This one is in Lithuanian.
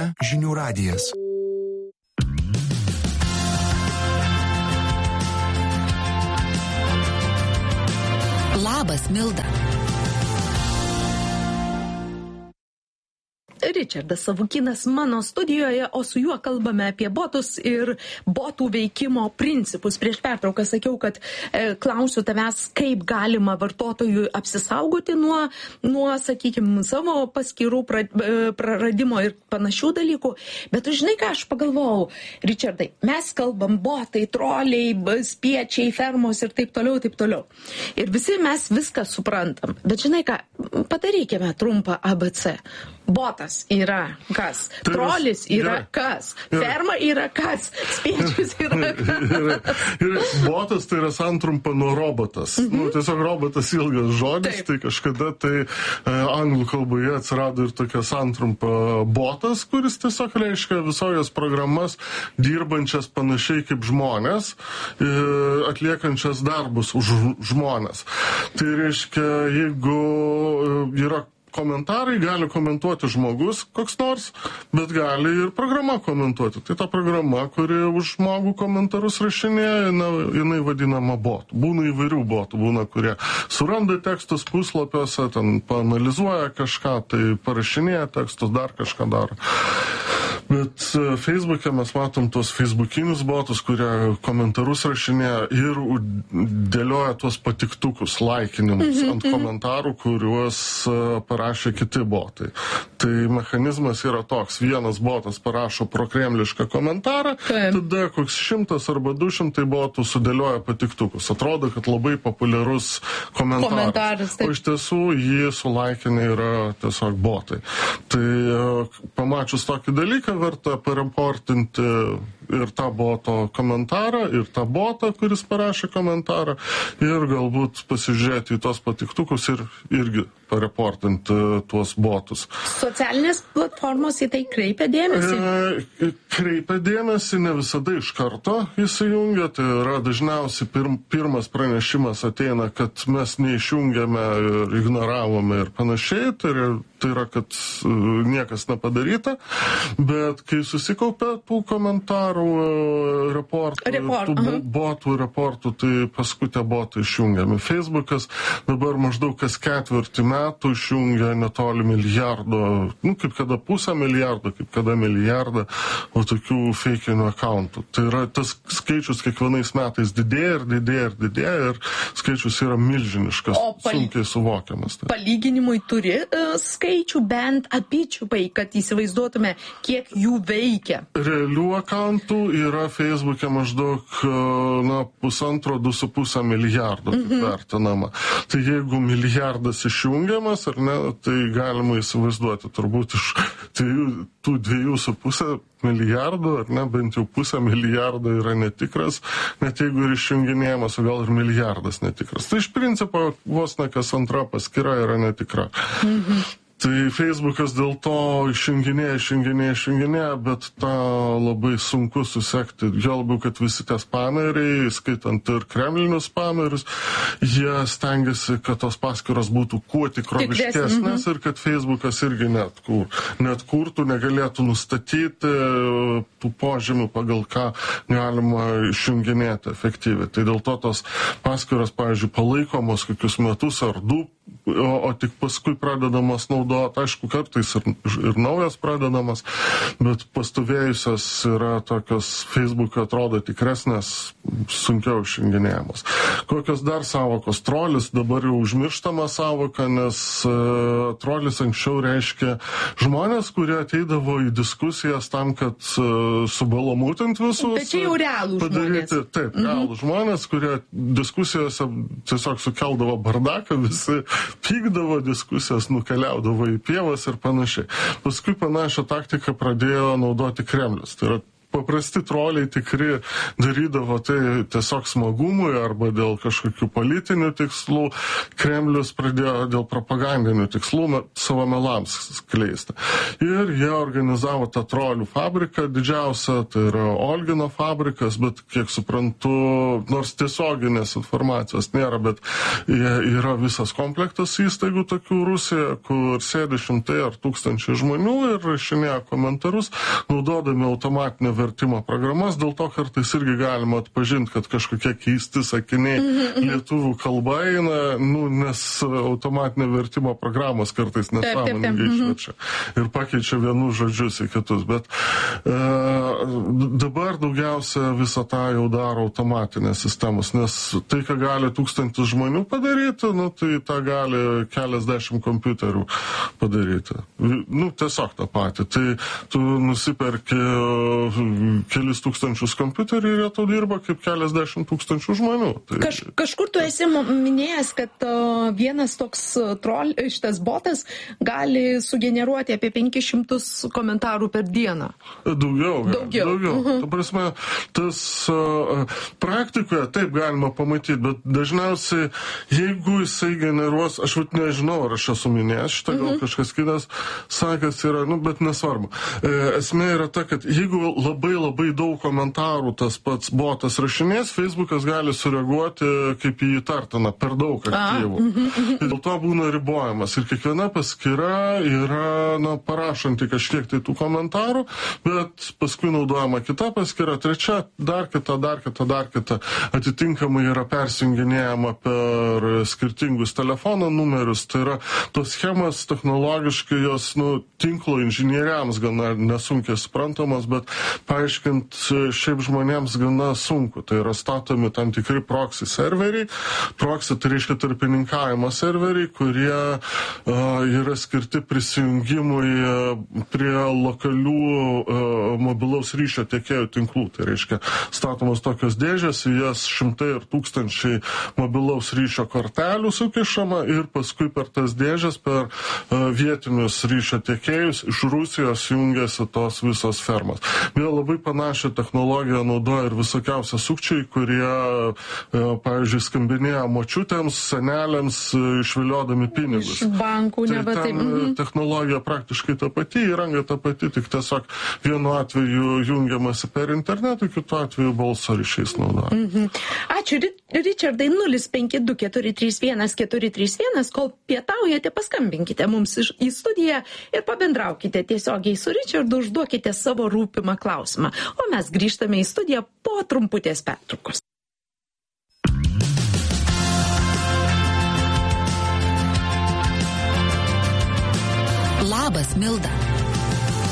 Čia Žinių radijas. Labas, Milda. Ričardas Savukynas mano studijoje, o su juo kalbame apie botus ir botų veikimo principus. Prieš pertrauką sakiau, kad klausiu tavęs, kaip galima vartotojui apsisaugoti nuo sakykime, savo paskyrų praradimo ir panašių dalykų. Bet tu žinai, ką aš pagalvojau, Ričardai, mes kalbam botai, troliai, spiečiai, fermos ir taip toliau, taip toliau. Ir visi mes viską suprantam. Bet žinai ką, padarykime trumpą ABC. Botas yra kas? Trolis yra kas? Ferma yra kas? Spiečius yra kas? Botas tai yra santrumpa nuo robotas. Tiesiog robotas ilgas žodis, tai kažkada tai anglų kalboje atsirado ir tokia santrumpa botas, kuris tiesiog reiškia visojas programas dirbančias panašiai kaip žmonės, atliekančias darbus už žmonės. Tai reiškia, jeigu yra komentarai, gali komentuoti žmogus koks nors, bet gali ir programa komentuoti. Tai ta programa, kuri už žmogų komentarus rašinėja, jinai vadinama botų. Būna įvairių botų, būna, kurie suranda tekstus puslapiuose, ten paanalizuoja kažką, tai parašinėja tekstus, dar kažką daro. Bet Facebook'e mes matom tos facebookinius botus, kurie komentarus rašinėja ir dėlioja tuos patiktukus, laikinimus ant komentarų, kuriuos parašė kiti botai. Tai mechanizmas yra toks, vienas botas parašo prokremlišką komentarą, tada koks 100 arba 200 botų sudėlioja patiktukus. Atrodo, kad labai populiarus komentaras. O iš tiesų jį sulaikinę yra tiesiog botai. Tai pamačius tokį dalyką, verta pareportinti ir tą boto komentarą, ir tą botą, kuris parašė komentarą, ir galbūt pasižiūrėti į tos patiktukus ir irgi pareportinti tuos botus. Socialinės platformos į tai kreipia dėmesį? Kreipia dėmesį, ne visada iš karto įsijungia, tai yra dažniausiai pirmas pranešimas ateina, kad mes neišjungiame ir ignoravome ir panašiai, tai yra, kad niekas nepadaryta, bet kai susikaupia tų komentarų botų reportų, tai paskui tie botai išjungiami. Facebookas dabar maždaug kas ketvirtį metų išjungia netoli milijardo, kaip kada 500 milijardo, kaip kada milijardą, o tokių feikinių akauntų. Tai yra tas skaičius kiekvienais metais didėja ir didėja ir didėja ir skaičius yra milžiniškas, sunkiai suvokiamas. Palyginimui turi skaičių bent apyčiupai, kad įsivaizduotume, kiek jų veikia? Realių akauntų yra Facebook'e maždaug 1,5–2,5 milijardo vertinama. Tai jeigu milijardas išjungiamas, ar ne, tai galima įsivaizduoti turbūt iš tų 2,5 milijardų, ar ne, bent jau 0,5 milijardo yra netikras, net jeigu ir išjunginėjamas, o gal ir milijardas netikras. Tai iš principo vos ne kas antra paskyra yra netikra. Tai Facebookas dėl to išjunginėja, bet tą labai sunku susekti. Jo labiau, kad visi tie spameriai, skaitant ir kremlinius spamerius, jie stengiasi, kad tos paskyros būtų kuo tikroviškesnės ir kad Facebookas irgi neatkurtų, negalėtų nustatyti tų požymių, pagal ką galima išjunginėti efektyviai. Tai dėl to tos paskyros, pavyzdžiui, palaikomos kokius metus ar 2, o tik paskui pradedamas naudoti. Aišku, kartais ir naujas pradedamas, bet pastovėjusios yra tokios Facebook'e atrodo tikresnės, sunkiau išjunginėjamos. Kokios dar savokos? Trolis dabar jau užmirštama savoka, nes trolis anksčiau reiškia žmonės, kurie ateidavo į diskusijas tam, kad subalamūtint visus. Bet čia jau realūs žmonės. Taip, realūs žmonės, kurie diskusijose tiesiog sukeldavo bardaką, visi pykdavo, diskusijas nukeliaudavo į pievas ir panašiai. Paskui panašią taktiką pradėjo naudoti Kremlius. Tai yra paprasti troliai tikri darydavo tai tiesiog smagumui arba dėl kažkokių politinių tikslų. Kremlius pradėjo dėl propagandinių tikslų savo melams skleisti. Ir jie organizavo tą trolių fabriką didžiausią, tai yra Olgino fabrikas, bet kiek suprantu, nors tiesioginės informacijos nėra, bet yra visas komplektas įstaigų tokių Rusijoje, kur sėdi šimtai ar tūkstančiai žmonių ir rašinėja komentarus, naudodami automatinio vertimo programas. Dėl to kartais irgi galima atpažinti, kad kažkokie keisti sakiniai lietuvių kalba eina, nes automatinio vertimo programos kartais nesąmoningai išverčia ir pakeičia vienus žodžius į kitus. Bet dabar daugiausia visą tą jau daro automatinės sistemos, nes tai, ką gali 1000 žmonių padaryti, tai tą gali keliasdešimt kompiuterių padaryti. Tiesiog tą patį. Tai tu nusiperki kelis tūkstančius kompiuterių ir jie tau dirba kaip keliasdešimt tūkstančių žmonių. Tai... Kažkur tu esi minėjęs, kad vienas toks šitas botas gali sugeneruoti apie 500 komentarų per dieną. Daugiau. Ta prasme, tas praktikoje taip galima pamatyti, bet dažniausiai, jeigu jisai generuos, aš nežinau, ar aš esu minėjęs šitą, gal kažkas kitas sakęs yra, bet nesvarbu. Esmė yra ta, kad jeigu labai daug komentarų tas pats botas rašinės, Facebookas gali sureaguoti kaip į įtartiną, per daug aktyvų. Dėl to būna ribojamas. Ir kiekviena paskyra yra, parašanti kažkiek tai tų komentarų, bet paskui naudojama kita paskyra, trečia, dar kita. Atitinkamai yra persijunginėjama per skirtingus telefono numerius. Tai yra tos schemas technologiškai jos, tinklo inžinieriams gana nesunkiai suprantamos, bet paaiškinti šiaip žmonėms gana sunku. Tai yra statomi tam tikri proxy serveriai. Proxy tai reiškia tarpininkavimo serveriai, kurie yra skirti prisijungimui prie lokalių mobilaus ryšio tiekėjų tinklų. Tai reiškia statomos tokios dėžės, į jas šimtai ir tūkstančiai mobilaus ryšio kortelių sukišama ir paskui per tas dėžės, per vietinius ryšio tiekėjus iš Rusijos jungiasi tos visos fermos. Vėl labai panašią technologiją naudoja ir visokiausia sukčiai, kurie, pavyzdžiui, skambinėja močiutėms, senelėms, išviliodami pinigus. Iš bankų, neva taip. Technologija praktiškai ta pati, įranga ta pati, tik tiesiog vienu atveju jungiamasi per internetą, kitu atveju balso ryšiais naudoja. Ačiū, Richardai, 052 431 431, kol pietaujate, paskambinkite mums į studiją ir pabendraukite tiesiogiai su Richardu, užduokite savo rūpimą klausimą. O mes grįžtame į studiją po trumputės pertraukos. Labas, Milda.